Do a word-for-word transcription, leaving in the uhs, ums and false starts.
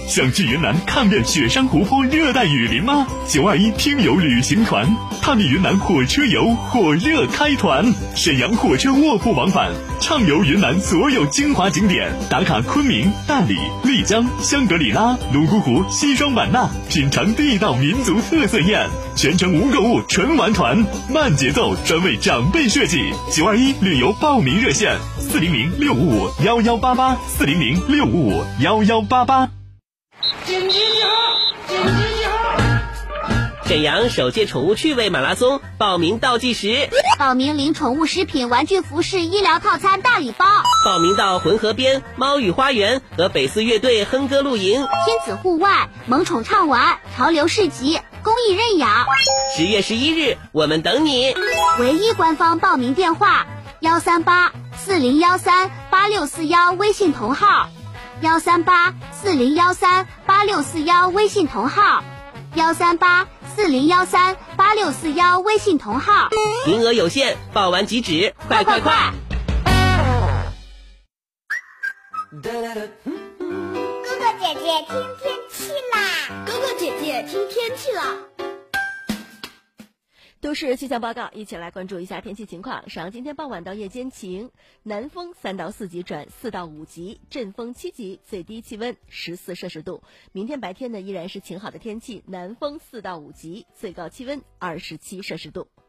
想去云南看遍雪山湖泊、热带雨林吗？九二一听友旅行团探秘云南火车游火热开团，沈阳火车卧铺往返，畅游云南所有精华景点，打卡昆明、大理、丽江、香格里拉、泸沽湖、西双版纳，品尝地道民族特色宴，全程无购物纯玩团，慢节奏，专为长辈设计。九二一旅游报名热线：四零零六五五幺幺八八，四零零六五五幺幺八八。 紧急集合！紧急集合！ 沈阳首届宠物趣味马拉松报名倒计时， 报名领宠物食品、玩具、服饰、医疗套餐大礼包。 报名到浑河边猫语花园和北四乐队哼歌露营， 亲子户外、萌宠畅玩、潮流市集、公益认养。 十月十一日，我们等你。 唯一官方报名电话：幺三八四零幺三八六四幺，微信同号。幺三八四零幺三八六四幺，微信同号。幺三八四零幺三八六四幺，微信同号。 名额有限，报完即止，快快快！ 哥哥姐姐听天气啦！ 哥哥姐姐听天气啦！都市气象报告，一起来关注一下天气情况。上今天傍晚到夜间晴，南风三到四级转四到五级，阵风七级，最低气温十四摄氏度。明天白天呢依然是晴好的天气，南风四到五级，最高气温二十七摄氏度。